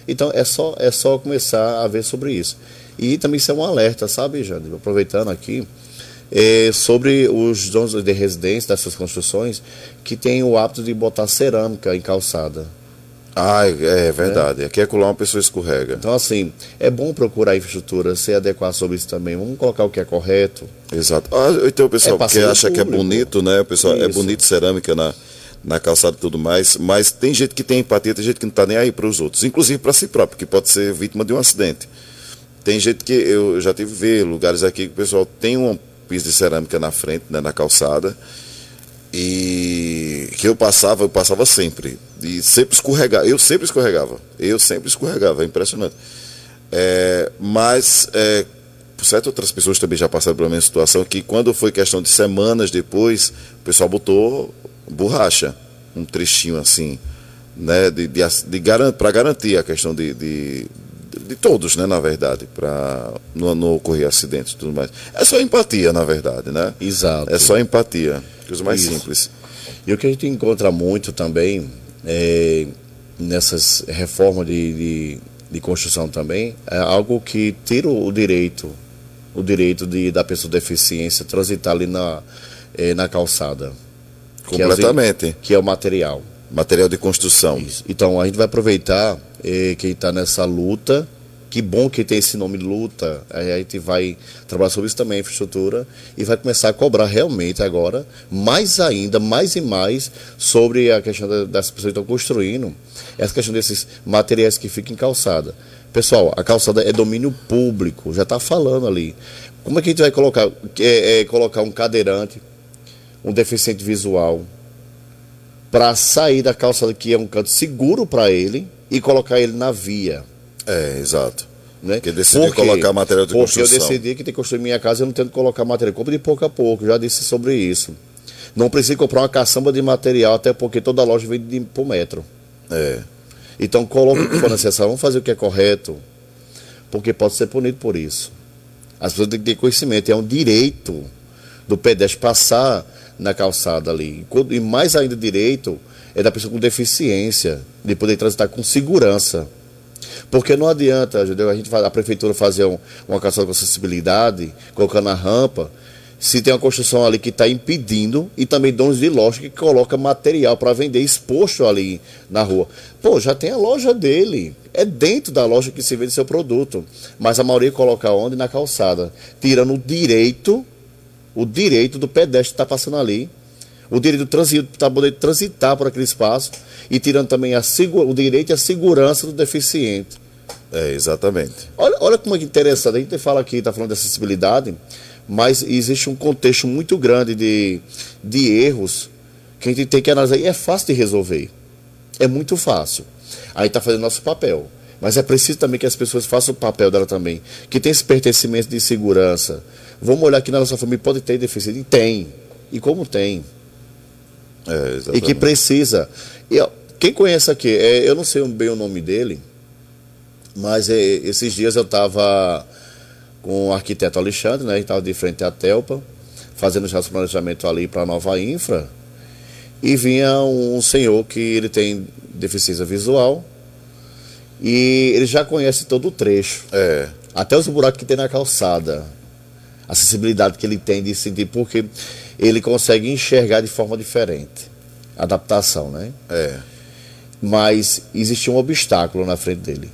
Então é só começar a ver sobre isso. E também isso é um alerta, sabe, Jânio? Aproveitando aqui, sobre os donos de residência dessas construções que têm o hábito de botar cerâmica em calçada. Ah, é verdade. Aqui é colar uma pessoa escorrega. Então, assim, é bom procurar a infraestrutura, se adequar sobre isso também. Vamos colocar o que é correto. Exato. Então o pessoal que acha que é bonito, né? O pessoal é bonito cerâmica na calçada e tudo mais, mas tem gente que tem empatia, tem gente que não está nem aí para os outros, inclusive para si próprio, que pode ser vítima de um acidente. Tem gente que eu já tive ver lugares aqui que o pessoal tem um piso de cerâmica na frente, né, na calçada, e que eu passava sempre. E sempre escorregava. Eu sempre escorregava. É impressionante. Mas, por certo, outras pessoas também já passaram pela mesma situação, que quando foi questão de semanas depois, o pessoal botou borracha, um trechinho assim, né, para garantir a questão de todos, né, na verdade, para não ocorrer acidentes e tudo mais. É só empatia, na verdade, né? Exato. É só empatia, coisa mais simples. E o que a gente encontra muito também, nessas reformas de construção também, é algo que tira o direito da pessoa com deficiência transitar ali na calçada. Completamente. Que é o material. Material de construção. Isso. Então a gente vai aproveitar que está nessa luta. Que bom que tem esse nome luta. Aí a gente vai trabalhar sobre isso também, infraestrutura, e vai começar a cobrar realmente agora, mais ainda, mais e mais, sobre a questão das pessoas que estão construindo, essa questão desses materiais que ficam em calçada. Pessoal, a calçada é domínio público, já está falando ali. Como é que a gente vai colocar um cadeirante, um deficiente visual, para sair da calçada, que é um canto seguro para ele, e colocar ele na via? Exato. Né? Porque decidi colocar material de construção. Porque eu decidi que tem que construir minha casa, eu não tento colocar material. Compre de pouco a pouco, já disse sobre isso. Não precisa comprar uma caçamba de material, até porque toda loja vende por metro. Então coloque o que for necessário, vamos fazer o que é correto, porque pode ser punido por isso. As pessoas têm que ter conhecimento, é um direito do pedestre passar na calçada ali. E mais ainda direito é da pessoa com deficiência, de poder transitar com segurança. Porque não adianta a prefeitura fazer uma calçada com acessibilidade, colocando a rampa, se tem uma construção ali que está impedindo, e também donos de loja que coloca material para vender exposto ali na rua. Pô, já tem a loja dele, é dentro da loja que se vende seu produto, mas a maioria coloca onde? Na calçada, tirando o direito do pedestre que está passando ali, o direito do trânsito para poder transitar por aquele espaço, e tirando também o direito e a segurança do deficiente. Exatamente. Olha como é interessante, a gente fala aqui, está falando de acessibilidade, mas existe um contexto muito grande de erros que a gente tem que analisar, e é fácil de resolver. É muito fácil. A gente está fazendo nosso papel, mas é preciso também que as pessoas façam o papel dela também, que tem esse pertencimento de segurança. Vamos olhar que na nossa família pode ter deficiência, e tem, e como tem. E que precisa. Quem conhece aqui, eu não sei bem o nome dele, mas esses dias eu estava com o arquiteto Alexandre, né? A gente estava de frente à Telpa, fazendo já o planejamento ali para a nova infra, e vinha um senhor que ele tem deficiência visual, e ele já conhece todo o trecho. Até os buracos que tem na calçada, a acessibilidade que ele tem de sentir, porque ele consegue enxergar de forma diferente. Adaptação, né? Mas existe um obstáculo na frente dele.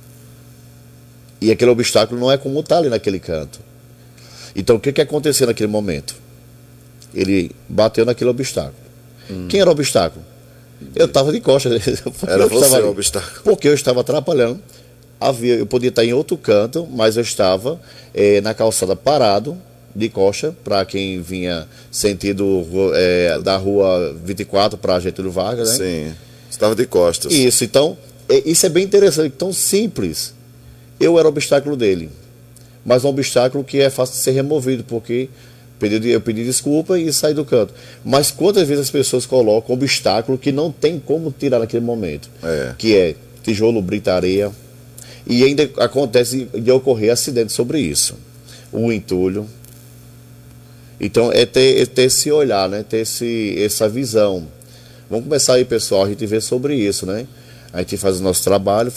E aquele obstáculo não é como está ali naquele canto. Então o que aconteceu naquele momento? Ele bateu naquele obstáculo. Quem era o obstáculo? Eu estava de costas. Era você o obstáculo. Porque eu estava atrapalhando. Eu podia estar em outro canto, mas eu estava na calçada parado, de coxa, para quem vinha sentido da rua 24 para Getúlio Vargas, né? Sim, estava de costas. Isso, então, isso é bem interessante, tão simples. Eu era o obstáculo dele, mas um obstáculo que é fácil de ser removido, porque eu pedi desculpa e saí do canto. Mas quantas vezes as pessoas colocam obstáculo que não tem como tirar naquele momento? Que é tijolo, brita, areia, e ainda acontece de ocorrer acidentes sobre isso. O entulho. Então é ter esse olhar, né? Ter essa visão. Vamos começar aí, pessoal, a gente ver sobre isso, né? A gente faz o nosso trabalho,